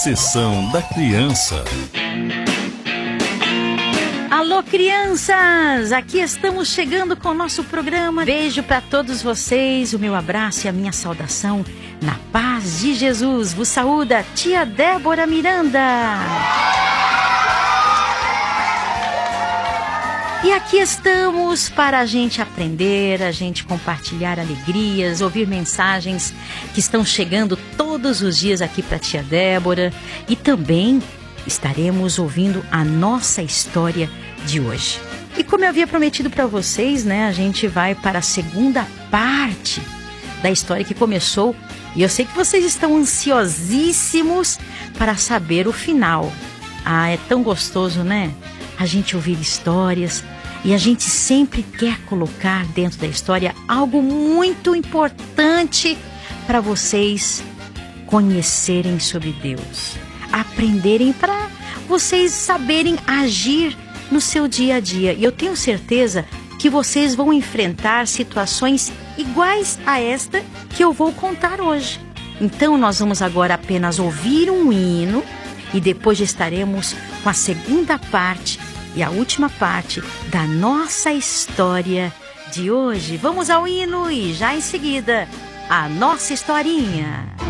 Sessão da Criança. Alô, crianças! Aqui estamos chegando com o nosso programa. Beijo para todos vocês, o meu abraço e a minha saudação. Na paz de Jesus, vos saúda tia Débora Miranda. E aqui estamos para a gente aprender, a gente compartilhar alegrias, ouvir mensagens que estão chegando todos os dias aqui para a tia Débora. E também estaremos ouvindo a nossa história de hoje. E como eu havia prometido para vocês, né, a gente vai para a segunda parte da história que começou. E eu sei que vocês estão ansiosíssimos para saber o final. Ah, é tão gostoso, né? A gente ouvir histórias e a gente sempre quer colocar dentro da história algo muito importante para vocês conhecerem sobre Deus, aprenderem, para vocês saberem agir no seu dia a dia. E eu tenho certeza que vocês vão enfrentar situações iguais a esta que eu vou contar hoje. Então nós vamos agora apenas ouvir um hino e depois estaremos com a segunda parte e a última parte da nossa história de hoje. Vamos ao hino e já em seguida a nossa historinha.